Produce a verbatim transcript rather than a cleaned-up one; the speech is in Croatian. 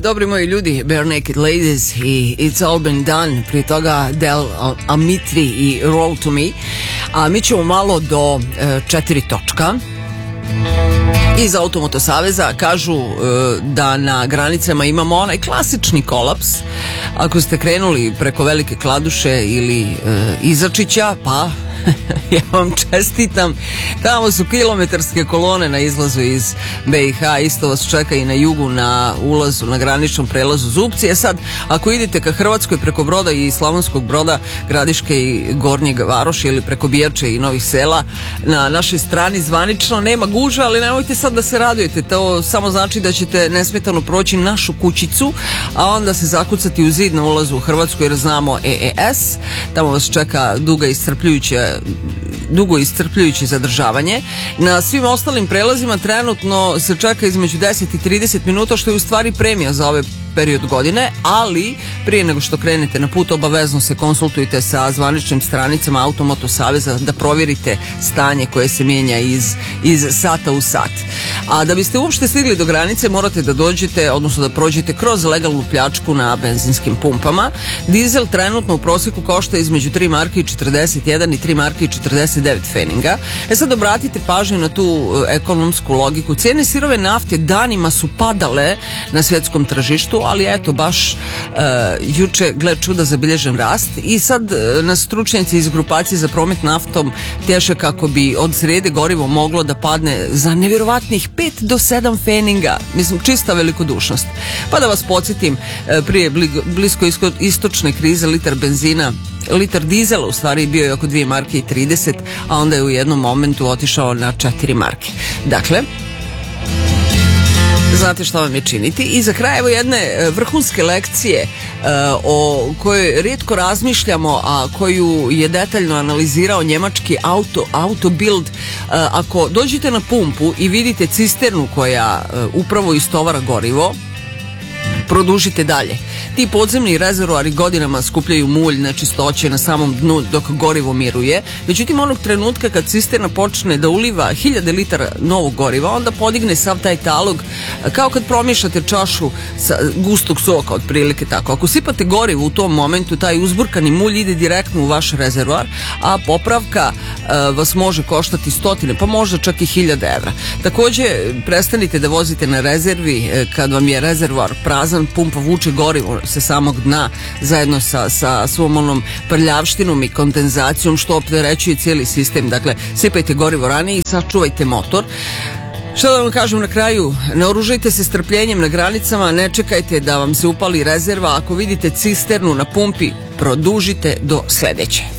dobri moji ljudi, Bare Naked Ladies i It's All Been Done, prije toga Del Amitri i Roll To Me. A mi ćemo malo do e, četiri točka. Iz Automoto Saveza kažu e, da na granicama imamo onaj klasični kolaps. Ako ste krenuli preko Velike Kladuše ili e, Izačića, pa ja vam čestitam, tamo su kilometarske kolone na izlazu iz be i ha, isto vas čeka i na jugu na ulazu, na graničnom prelazu Zupci. E sad, ako idete ka Hrvatskoj preko Broda i Slavonskog Broda, Gradiške i Gornjeg Varoša ili preko Bijače i Novih Sela, na našoj strani zvanično nema gužva, ali nemojte sad da se radujete, to samo znači da ćete nesmetano proći našu kućicu, a onda se zakucati u zid na ulazu u Hrvatsku, jer znamo e e es, tamo vas čeka duga iscrpljujuća dugo iscrpljujuće zadržavanje. Na svim ostalim prelazima trenutno se čeka između deset i trideset minuta, što je u stvari premija za ove period godine, ali prije nego što krenete na put obavezno se konsultujte sa zvaničnim stranicama Automoto Saveza da provjerite stanje koje se mijenja iz, iz sata u sat. A da biste uopšte stigli do granice morate da dođete, odnosno da prođete kroz legalnu pljačku na benzinskim pumpama. Dizel trenutno u prosjeku košta između tri marke i četrdeset jedan i tri marke i četrdeset devet feninga. E sad obratite pažnju na tu ekonomsku logiku. Cijene sirove nafte danima su padale na svjetskom tržištu, ali eto baš uh, juče, gled čuda, zabilježen rast i sad uh, nas stručnjaci iz grupacije za promet naftom tješe kako bi od srijede gorivo moglo da padne za nevjerovatnih pet do sedam feninga. Mislim, čista velikodušnost. Pa da vas podsjetim, uh, prije blisko istočne krize litar benzina litar dizela u stvari bio je oko dvije marke i trideset, a onda je u jednom momentu otišao na četiri marke. Dakle, znate šta vam je činiti. I za kraj evo jedne vrhunske lekcije uh, o kojoj rijetko razmišljamo, a koju je detaljno analizirao njemački auto, auto build. Uh, ako dođete na pumpu i vidite cisternu koja uh, upravo istovara gorivo, produžite dalje. Ti podzemni rezervoari godinama skupljaju mulj, nečistoće na samom dnu dok gorivo miruje. Međutim, onog trenutka kad cisterna počne da uliva hiljade litara novog goriva, onda podigne sav taj talog, kao kad promiješate čašu sa gustog soka, otprilike tako. Ako sipate gorivo u tom momentu, taj uzburkani mulj ide direktno u vaš rezervoar, a popravka uh, vas može koštati stotine, pa možda čak i hiljade evra. Također, prestanite da vozite na rezervi kad vam je rezervoar prazan, pumpa vuče gorivo sa samog dna zajedno sa, sa svom onom prljavštinom i kondenzacijom, što opterećuje cijeli sistem. Dakle, sipajte gorivo ranije i sačuvajte motor. Što da vam kažem na kraju, naoružajte se strpljenjem na granicama, ne čekajte da vam se upali rezerva. Ako vidite cisternu na pumpi, produžite do sljedeće.